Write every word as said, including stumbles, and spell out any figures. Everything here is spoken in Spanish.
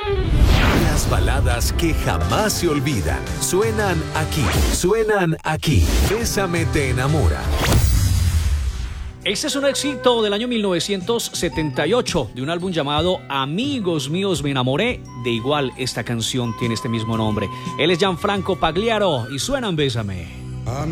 Las baladas que jamás se olvidan suenan aquí, suenan aquí. Bésame te enamora. Este es un éxito del año mil novecientos setenta y ocho, de un álbum llamado Amigos Míos Me Enamoré. De igual, esta canción tiene este mismo nombre. Él es Gianfranco Pagliaro y suenan Bésame.